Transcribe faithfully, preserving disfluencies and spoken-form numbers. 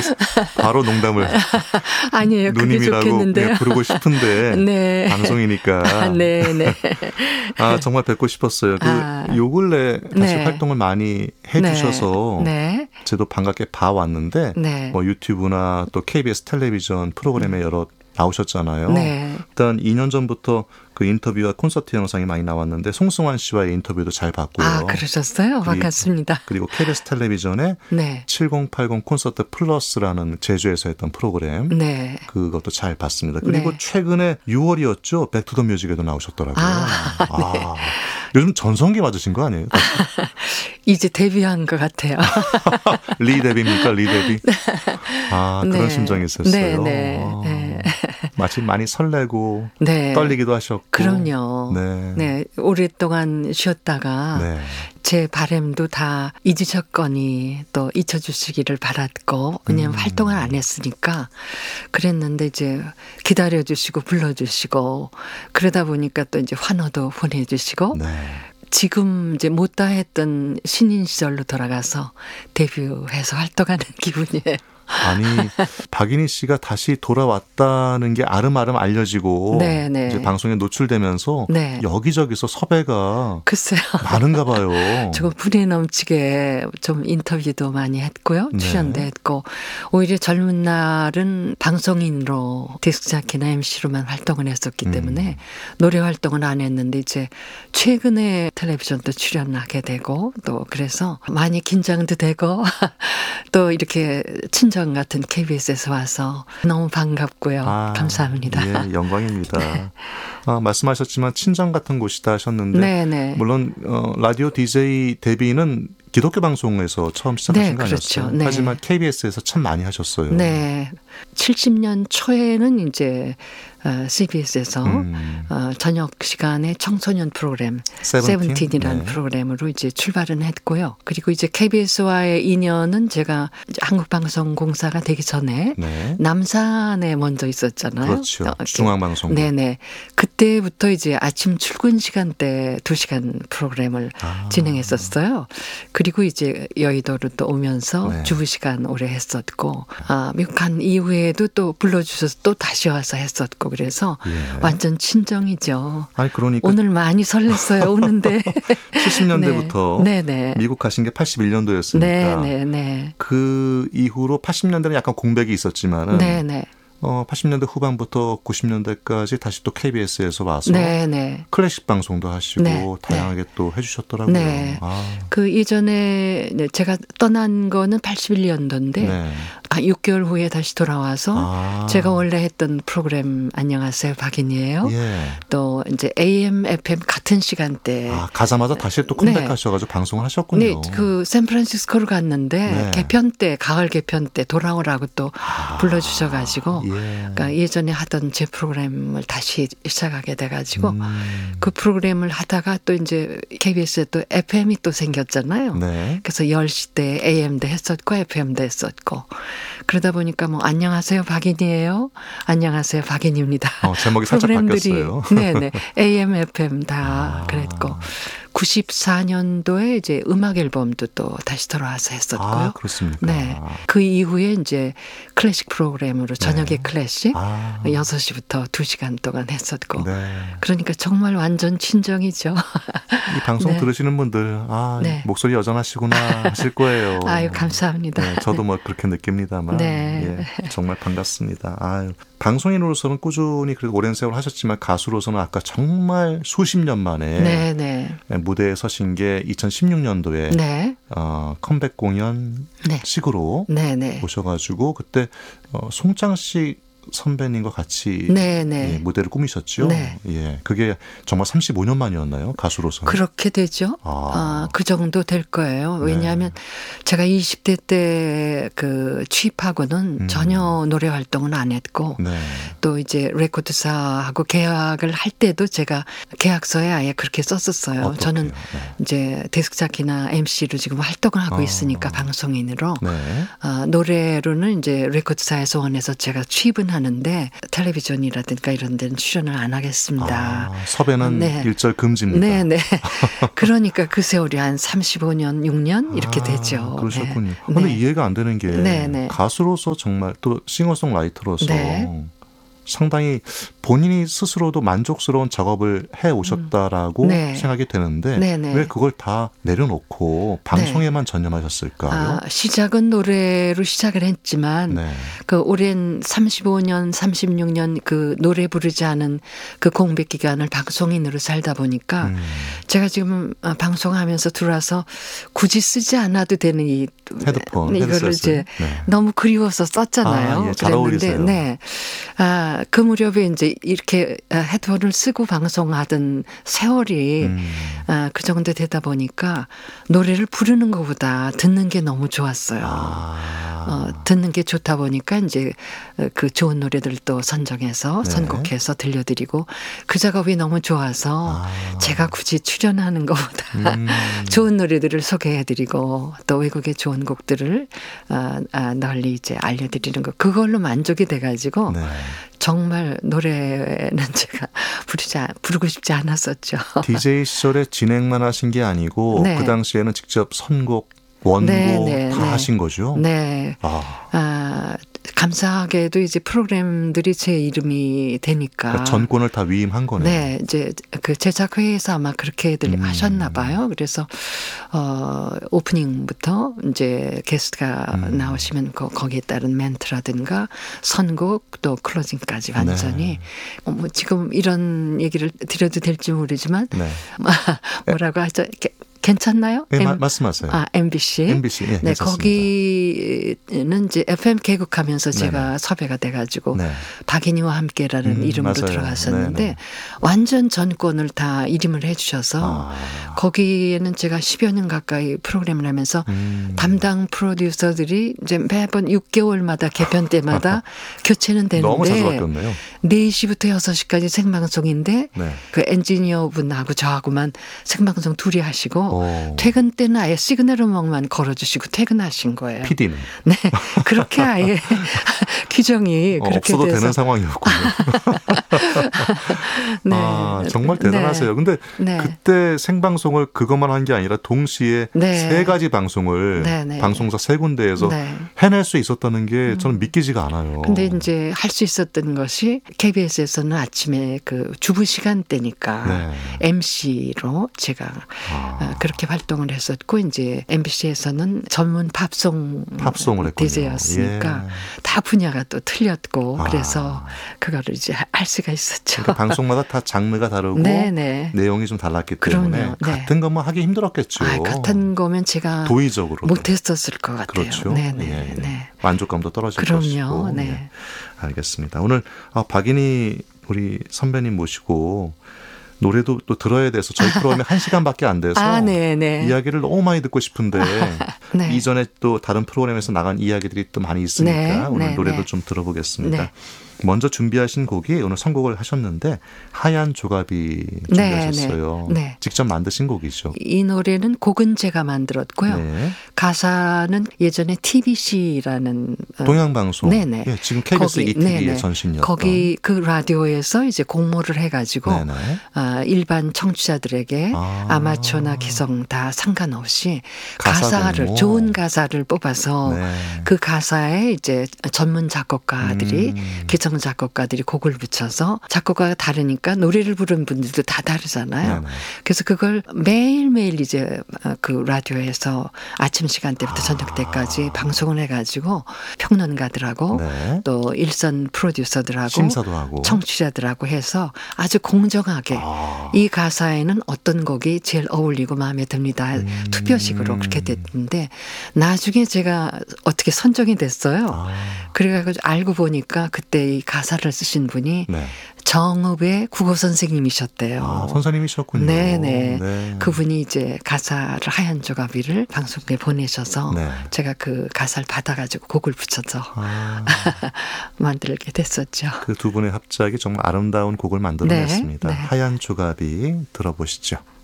바로 농담을. 아니에요. 그게 누님이라고 좋겠는데요. 그냥 부르고 싶은데 네. 방송이니까. 아, 네, 네. 아, 정말 뵙고 싶었어요. 그 아, 요 근래 다시 네. 활동을 많이 해주셔서 네. 저도 반갑게 봐왔는데 네. 뭐 유튜브나 또 케이비에스 텔레비전 프로그램에 여러 나오셨잖아요. 네. 일단 이 년 전부터 그 인터뷰와 콘서트 영상이 많이 나왔는데 송승환 씨와의 인터뷰도 잘 봤고요. 아, 그러셨어요? 반갑습니다. 그리고 케이비에스 텔레비전에 네. 칠공팔공 콘서트 플러스라는 제주에서 했던 프로그램 네. 그것도 잘 봤습니다. 그리고 네. 최근에 유월이었죠. 백투더 뮤직에도 나오셨더라고요. 아, 아, 네. 요즘 전성기 맞으신 거 아니에요? 이제 데뷔한 것 같아요. 리 데뷔입니까? 리 데뷔? 아, 그런 네. 심정이 있었어요. 네, 네, 아, 네. 마치 많이 설레고 네. 떨리기도 하셨고. 그럼요. 네. 네. 오랫동안 쉬었다가 네. 제 바람도 다 잊으셨거니 또 잊혀주시기를 바랐고 왜냐하면 음. 활동을 안 했으니까 그랬는데 이제 기다려주시고 불러주시고 그러다 보니까 또 이제 환호도 보내주시고 네. 지금 이제 못다 했던 신인 시절로 돌아가서 데뷔해서 활동하는 기분이에요. 아니 박인희 씨가 다시 돌아왔다는 게 아름아름 알려지고 네, 네. 이제 방송에 노출되면서 네. 여기저기서 섭외가 글쎄요. 많은가 봐요. 조금 분에 넘치게 좀 인터뷰도 많이 했고요. 네. 출연도 했고 오히려 젊은 날은 방송인으로 디스크자키나 엠씨로만 활동을 했었기 때문에 음. 노래 활동은 안 했는데 이제 최근에 텔레비전도 출연하게 되고 또 그래서 많이 긴장도 되고 또 이렇게 친정 같은 케이비에스에서 와서 너무 반갑고요. 아, 감사합니다. 예, 영광입니다. 아, 말씀하셨지만 친정 같은 곳이다 하셨는데 네네. 물론 어, 라디오 디제이 데뷔는 기독교 방송에서 처음 시작하신 네, 거 아니었어요? 그렇죠. 네. 하지만 케이비에스에서 참 많이 하셨어요. 네. 칠십 년 초에는 이제 씨비에스에서 음. 어, 저녁 시간에 청소년 프로그램 세븐틴? 세븐틴이라는 네. 프로그램으로 이제 출발은 했고요. 그리고 이제 케이비에스와의 인연은 제가 이제 한국방송공사가 되기 전에 네. 남산에 먼저 있었잖아요. 그렇죠. 어, 중앙방송국. 네네. 그때부터 이제 아침 출근 시간대 두 시간 프로그램을 아. 진행했었어요. 그리고 이제 여의도로 또 오면서 네. 주부 시간 오래 했었고, 아, 미국 간 이후에도 또 불러주셔서 또 다시 와서 했었고, 그래서 예. 완전 친정이죠. 아니 그러니까 오늘 많이 설렜어요, 오는데. 칠십 년대부터 네. 네네. 미국 가신 게 팔십일 년도였으니까 네네네. 그 이후로 팔십 년대는 약간 공백이 있었지만은 네네. 어, 팔십 년대 후반부터 구십 년대까지 다시 또 케이비에스에서 와서 네네. 클래식 방송도 하시고 네, 다양하게 또 해주셨더라고요. 네. 아, 그 이전에 제가 떠난 거는 팔십일 년도인데, 네. 아, 육 개월 후에 다시 돌아와서 아. 제가 원래 했던 프로그램 안녕하세요 박인이에요. 예. 또 이제 에이엠, 에프엠 같은 시간대. 아, 가자마자 다시 또 컴백하셔가지고 방송을 하셨군요. 네, 그 샌프란시스코로 갔는데 네. 개편 때 가을 개편 때 돌아오라고 또 아. 불러주셔가지고, 예. 그러니까 예전에 하던 제 프로그램을 다시 시작하게 돼가지고 음. 그 프로그램을 하다가 또 이제 케이비에스에 또 에프엠이 또 생겼잖아요. 네. 그래서 열 시 때 에이엠도 했었고 에프엠도 했었고 그러다 보니까 뭐 안녕하세요 박인이에요. 안녕하세요 박인입니다. 어, 제목이 살짝 바뀌었어요. 네네 에이엠 에프엠 다 아. 그랬고 구십사 년도에 이제 음악 앨범도 또 다시 돌아와서 했었고요. 아, 그렇습니까? 네. 그 이후에 이제 클래식 프로그램으로 저녁에 네. 클래식 아. 여섯 시부터 두 시간 동안 했었고 네. 그러니까 정말 완전 친정이죠. 이 방송 네. 들으시는 분들 아 네. 목소리 여전하시구나 하실 거예요. 아유 감사합니다. 네, 저도 뭐 그렇게 느낍니다만 네. 예, 정말 반갑습니다. 아유, 방송인으로서는 꾸준히 그래도 오랜 세월 하셨지만 가수로서는 아까 정말 수십 년 만에 네네. 무대에 서신 게 이천십육 년도에 네. 어, 컴백 공연 네. 식으로 네네. 오셔가지고 그때 어, 송창식 선배님과 같이 네네. 예, 무대를 꾸미셨죠. 네. 예, 그게 정말 삼십오 년 만이었나요? 가수로서. 그렇게 되죠. 아. 아, 그 정도 될 거예요. 왜냐하면 제가 이십 대 때 그 취입하고는 음. 전혀 노래 활동은 안 했고 네. 또 이제 레코드사하고 계약을 할 때도 제가 계약서에 아예 그렇게 썼었어요. 어떻게요? 저는 네. 이제 데스크자키나 엠씨로 지금 활동을 하고 아. 있으니까 방송인으로 네. 아, 노래로는 이제 레코드사에서 원해서 제가 취입은 출연하는데 텔레비전이라든가 이런 데는 출연을 안 하겠습니다. 아, 섭외는 네. 일절 금지입니다. 네, 네. 그러니까 그 세월이 한 삼십오 년, 육 년 이렇게 아, 되죠. 그러셨군요. 네. 근데 네. 이해가 안 되는 게 네, 네. 가수로서 정말 또 싱어송라이터로서 네. 상당히 본인이 스스로도 만족스러운 작업을 해 오셨다라고 음. 네. 생각이 되는데 네, 네. 왜 그걸 다 내려놓고 방송에만 전념하셨을까요? 아, 시작은 노래로 시작을 했지만 네. 그 오랜 삼십오 년, 삼십육 년 그 노래 부르지 않은 그 공백 기간을 방송인으로 살다 보니까 음, 제가 지금 아, 방송하면서 들어와서 굳이 쓰지 않아도 되는 이 헤드폰, 이거를 헤드셋을. 이제 네. 너무 그리워서 썼잖아요. 아, 예, 잘 어울리세요. 네. 아, 그 무렵에 이제 이렇게 헤드폰을 쓰고 방송하던 세월이 음, 아, 그 정도 되다 보니까 노래를 부르는 것보다 듣는 게 너무 좋았어요. 아, 어, 듣는 게 좋다 보니까 이제 그 좋은 노래들 또 선정해서 네. 선곡해서 들려드리고 그 작업이 너무 좋아서 아. 제가 굳이 출연하는 것보다 음, 좋은 노래들을 소개해드리고 또 외국의 좋은 곡들을 아, 아, 널리 이제 알려드리는 것 그걸로 만족이 돼가지고 네. 정말 노래는 제가 부르지 않- 부르고 싶지 않았었죠. 디제이 시절에 진행만 하신 게 아니고 네. 그 당시에는 직접 선곡, 원고 네, 네, 다 네. 하신 거죠? 네. 아, 아, 감사하게도 이제 프로그램들이 제 이름이 되니까. 그러니까 전권을 다 위임한 거네요. 네, 이제 그 제작회에서 아마 그렇게들 음. 하셨나 봐요. 그래서 어 오프닝부터 이제 게스트가 음. 나오시면 거, 거기에 따른 멘트라든가 선곡 또 클로징까지 완전히 네. 어, 뭐 지금 이런 얘기를 드려도 될지 모르지만 네. 뭐라고 하죠? 게- 괜찮나요? 네, 엠- 마- 말씀하세요. 아, 엠비씨. 엠비씨, 예, 네, 괜찮습니다. 거기는 이제 에프엠 개국하면서 제가 네네. 섭외가 돼가지고 네. 박인희와 함께라는 음, 이름으로 맞아요. 들어갔었는데 네네. 완전 전권을 다 이름을 해주셔서 아, 거기에는 제가 십여 년 가까이 프로그램을 하면서 음. 담당 프로듀서들이 이제 매번 육 개월마다 개편 때마다 교체는 너무 자주 되는데 바뀌었네요. 네 시부터 여섯 시까지 생방송인데 네. 그 엔지니어분하고 저하고만 생방송 둘이 하시고 오. 퇴근 때는 아예 시그널 음악만 걸어주시고 퇴근하신 거예요. 피디는 네, 그렇게 아예 규정이 어, 그렇게 없어도 돼서 되는 상황이었군요. 네, 아, 정말 대단하세요. 근데 네. 그때 생방송을 그것만 한 게 아니라 동시에 네. 세 가지 방송을 네, 네. 방송사 세 군데에서 네. 해낼 수 있었다는 게 저는 믿기지가 않아요. 근데 이제 할 수 있었던 것이 케이비에스에서는 아침에 그 주부 시간대니까 네. 엠씨로 제가 아. 어, 그렇게 활동을 했었고 이제 엠비씨에서는 전문 팝송 팝송을 했군요. 디제이였으니까 예. 다 분야가 또 틀렸고 아. 그래서 그거를 이제 할 수가 있었죠. 그러니까 방송마다 다 장르가 다르고 네네. 내용이 좀 달랐기 그럼요. 때문에 네. 같은 것만 하기 힘들었겠죠. 아, 같은 거면 제가 도의적으로 못했었을 것 같아요. 그렇죠. 네네. 예, 예. 네. 만족감도 떨어질 그럼요. 것이고. 네. 예. 알겠습니다. 오늘 아, 박인희 우리 선배님 모시고 노래도 또 들어야 돼서 저희 프로그램이 한 시간밖에 안 돼서 아, 네네. 이야기를 너무 많이 듣고 싶은데 네. 이전에 또 다른 프로그램에서 나간 이야기들이 또 많이 있으니까 네, 오늘 네, 노래도 네. 좀 들어보겠습니다. 네. 먼저 준비하신 곡이 오늘 선곡을 하셨는데 하얀 조갑이 준비하셨어요. 네, 네. 직접 만드신 곡이죠. 이 노래는 곡은 제가 만들었고요. 네. 가사는 예전에 티비씨라는 동양방송. 네네. 예, 지금 케이비에스 거기, 이티비의 네네. 전신이었던. 거기 그 라디오에서 이제 공모를 해가지고 네네. 아, 일반 청취자들에게 아. 아. 마추어나 기성 다 상관없이 가사 가사를 공모. 좋은 가사를 뽑아서 네. 그 가사에 이제 전문 작곡가들이 음. 기성 작곡가들이 곡을 붙여서 작곡가가 다르니까 노래를 부르는 분들도 다 다르잖아요. 네네. 그래서 그걸 매일매일 이제 그 라디오에서 아침 시간대부터 저녁 때까지 방송을 해가지고 평론가들하고 네. 또 일선 프로듀서들하고 심사도 하고. 청취자들하고 해서 아주 공정하게 아. 이 가사에는 어떤 곡이 제일 어울리고 마음에 듭니다. 음. 투표식으로 그렇게 됐는데 나중에 제가 어떻게 선정이 됐어요. 아. 그래가지고 알고 보니까 그때 이 가사를 쓰신 분이 네. 정읍의 국어 선생님이셨대요. 아, 선생님이셨군요. 네네. 네. 그분이 이제 가사를 하얀 조가비를 방송국에 보내셔서 네. 제가 그 가사를 받아가지고 곡을 붙여서 아, 만들게 됐었죠. 그 두 분의 합작이 정말 아름다운 곡을 만들어냈습니다. 네, 네. 하얀 조갑이 들어보시죠.